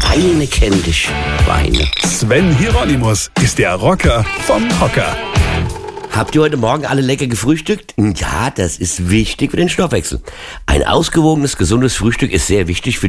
Weine kennt dich, Weine. Sven Hieronymus ist der Rocker vom Hocker. Habt ihr heute Morgen alle lecker gefrühstückt? Ja, das ist wichtig für den Stoffwechsel. Ein ausgewogenes, gesundes Frühstück ist sehr wichtig für